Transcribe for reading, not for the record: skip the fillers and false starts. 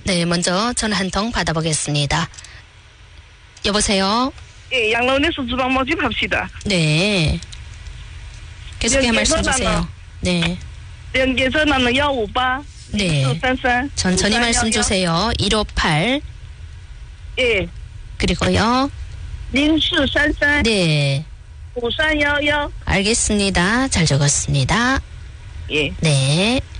네, 먼저 전화 한 통 받아보겠습니다. 여보세요? 예, 양로원에서 주방 모집합시다. 네. 계속해 말씀 전화는- 주세요. 네. 연계 전화는 158. 네. 33. 천천히 말씀 주세요. 158. 예. 그리고요. 0433. 네. 5311. 알겠습니다. 잘 적었습니다. 예. 네.